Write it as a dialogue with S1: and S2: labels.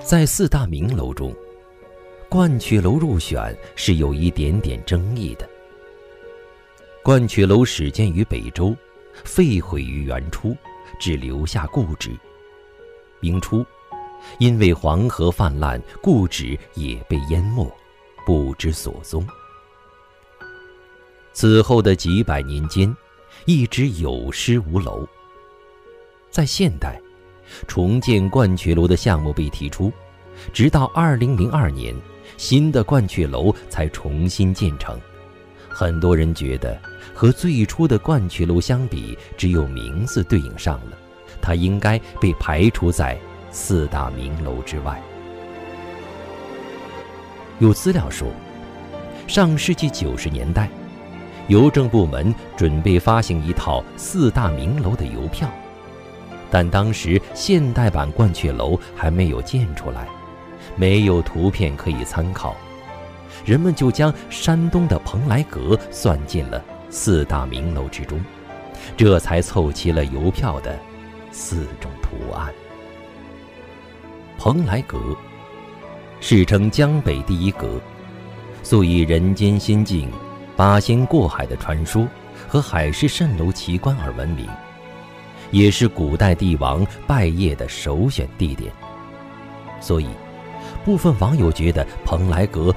S1: 在四大名楼中，鹳雀楼入选是有一点点争议的。鹳雀楼始建于北周，废毁于元初，只留下故址。明初，因为黄河泛滥，故址也被淹没，不知所踪。此后的几百年间，一直有失无楼。在现代，重建鹳雀楼的项目被提出，直到2002年，新的鹳雀楼才重新建成。很多人觉得和最初的鹳雀楼相比，只有名字对应上了，它应该被排除在四大名楼之外。有资料说，上世纪90年代，邮政部门准备发行一套四大名楼的邮票，但当时现代版鹳雀楼还没有建出来，没有图片可以参考，人们就将山东的蓬莱阁算进了四大名楼之中，这才凑齐了邮票的4种图案。蓬莱阁世称江北第一阁，素以人间仙境、八仙过海的传说和海市蜃楼奇观而闻名，也是古代帝王拜谒的首选地点。所以部分网友觉得蓬莱阁